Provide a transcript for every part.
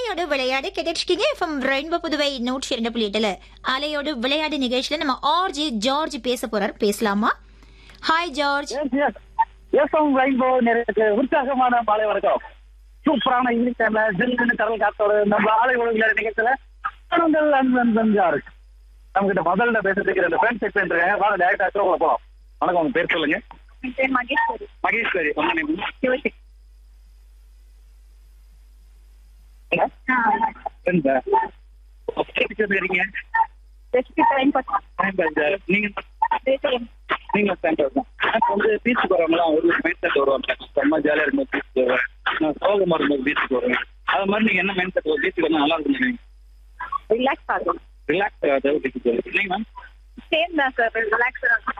அலையோடு விளையாடு கேட்டுருக்கீங்க எஃப்எம் ரெயின்போ புதுவை 102.8 அலையோடு விளையாடு நிகழ்ச்சியில நம்ம ஆர்ஜி ஜார்ஜ் பேச போறாரு. பேசலாமா? Hi George. எஃப்எம் ரெயின்போ நேரத்துக்கு உற்சாகமான மாலை வணக்கம். சூப்பரான ஈவினிங் டைம்ல ஜில்லுன்னு கடல் காத்தோட நம்ம ஆலை விளையாடு நிகழ்ச்சியில நம்ம கிட்ட முதல்ல பேசுறதுக்கு ரெண்டு ஃப்ரெண்ட்ஸ் செக் பண்ணிருக்கேன். வாங்க டேரக்டா உங்களை போலாம். வணக்கம், உங்க பேர் சொல்லுங்க. மகேஸ்வரி. மகேஸ்வரி. உங்க நேம்? சிவசக்தி. பீச்சுக்கு வரவங்களாம் ஒரு மைண்ட் செட் வருவாங்க. ரொம்ப ஜாலியா இருக்கும் பீச்சுக்கு வருவேன். நான் சோகமா இருக்கும் பீச்சுக்கு வருவேன். அது மாதிரி நீங்க என்ன மைண்ட் செட் பீச்சுக்கு வந்து நல்லா இருக்கும்? ரிலாக்ஸ் ஆகும். ரிலாக்ஸ் ஆகாது பீச்சுக்கு வருது இல்லைங்க மேம்? சேம் தான் சார். ரிலாக்ஸ் ஆகும்.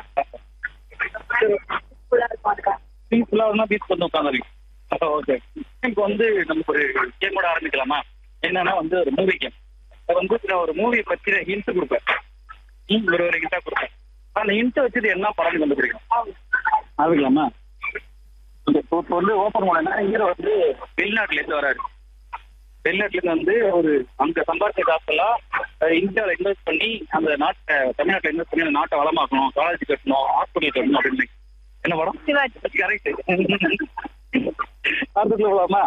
பீஸ்ஃபுல்லா இருந்தா பீச் வந்து உட்காந்துருக்கீங்க. ஓகே, இப்போ வந்து நமக்கு ஒரு கேம் கூட ஆரம்பிக்கலாமா? என்னன்னா வந்து ஒரு மூவி கேம். அது வந்து நான் ஒரு மூவியை பத்தி ஹிண்ட் கொடுப்பேன். ஒரு ஹிண்டா கொடுப்பேன். அந்த ஹிண்ட் வச்சுட்டு என்ன படம் கண்டுபிடிக்கும் ஆரம்பிக்கலாமா? இப்போ வந்து ஓப்பன் பண்ணா ஹீரோ வந்து வெளிநாட்டுல இருந்து வராரு. வெளிநாட்டுல இருந்து வந்து ஒரு அங்க சம்பாதிச்ச காசெல்லாம் இந்தியாவில் இன்வெஸ்ட் பண்ணி அந்த நாட்டை தமிழ்நாட்டில் இன்வெஸ்ட் பண்ணி அந்த நாட்டை வளமாக்கணும், காலேஜ் கட்டணும், ஹாஸ்பிட்டல் கட்டணும் அப்படின்னு. என்ன படம்? கரெக்ட். அடுத்த கிளப் போலாமா?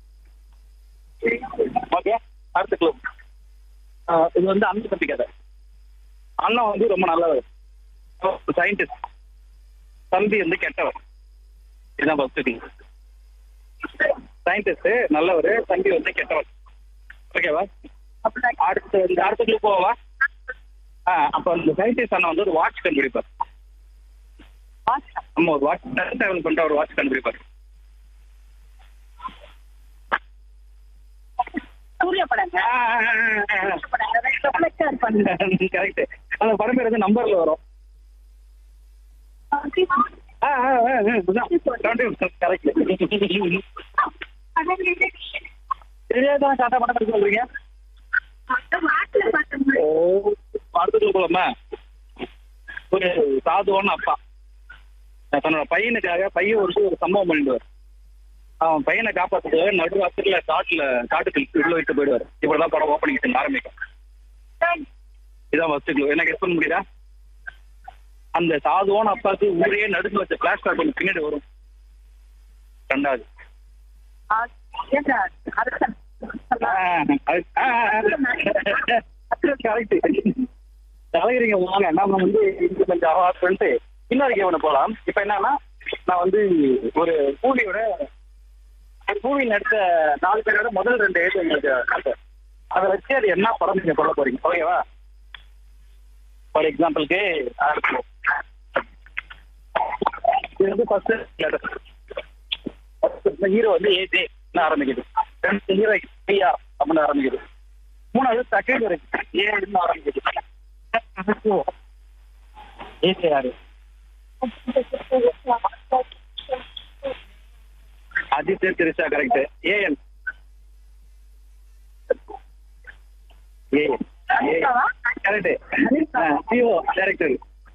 ஓகே, அடுத்த கிளப். இது வந்து அண்ணன் பத்தி கதை. அண்ணன் வந்து ரொம்ப நல்லவர், சயின்டிஸ்ட். தம்பி வந்து கெட்டவர். இதுதான் ஃபர்ஸ்ட் திங். சயின்டிஸ்ட் நல்லவர், தம்பி வந்து கெட்டவர். ஓகேவா? அடுத்த கிளப் போவா? அப்போ அந்த சயின்டிஸ்ட் அண்ணன் வந்து ஒரு வாட்ச் கண்டுபிடிப்பார். ஆமா, ஒரு வாட்ச் டிராவல் பண்ற ஒரு வாட்ச் கண்டுபிடிப்பாரு. சூர்யா படங்க. கரெக்ட். அந்த படம் பேர் வந்து நம்பர்ல வரும். கரெக்ட். தெரியாதான் டாட்டா படம் சொல்றீங்க. அடுத்தது போலாமா? ஒரு சாதுவான அப்பா தன்னோட பையனுக்காக பையன் வந்து ஒரு சம்பவம் பண்ணிடுவார். அவன் பையனை காப்பாற்றுறதுக்காக நடுராத்திரில காட்டுக்கு உள்ள விட்டு போயிடுவார். இப்படிதான் படம் ஓப்பனிங் ஆரம்பிக்கும். இதான் ஃபர்ஸ்ட் க்ளூ. என்ன கெஸ் பண்ண முடியுதா? அந்த சாதுவான அப்பாவுக்கு ஊரையே நடுந்து வச்ச பிளாஷ் கார்டு ஒன்று பின்னாடி வரும். ரெண்டாவது கரெக்ட். தலைகிறீங்க வாங்க. நம்ம வந்து கொஞ்சம் அவார்ட் பண்ணிட்டு இன்னொரு கேம் போகலாம். இப்ப என்னன்னா, நான் வந்து ஒரு மூவி நடித்த 4 பேரோட முதல் 2 எழுத்து உங்களுக்கு காட்டுறேன். அதை வச்சு அது என்ன படம் நீங்க சொல்ல போறீங்க. ஓகேவா? ஃபார் எக்ஸாம்பிளுக்கு இது வந்து ஃபர்ஸ்ட் லெட்டர். ஹீரோ வந்து ஏஜே ஆரம்பிக்குது. ஹீரோ பிஆ அப்படின்னு ஆரம்பிக்குது. 3வது செகண்ட் இருக்கு ஏன்னு ஆரம்பிக்குது. ஏஜே யாரு? Aditya Trisha. Correct. AN correct. CO director.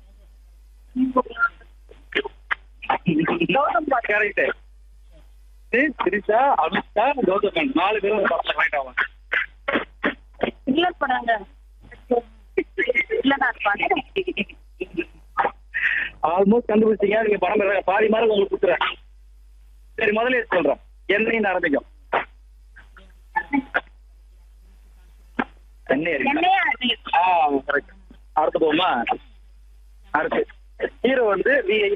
Correct. Trisha, Anushka, Gowthaman 4 பேரும் படத்துல கரெக்ட் ஆகும். இல்ல படங்க. இல்ல ஆல்மோஸ்ட் கண்டுபிடிச்சீங்க. நீங்க படம் பாதி மாதிரி உங்களுக்கு கொடுத்துறேன். சரி, முதல்ல சொல்றேன். என்னையும் ஆரம்பிக்கும். அடுத்து போமா? அடுத்து ஹீரோ வந்து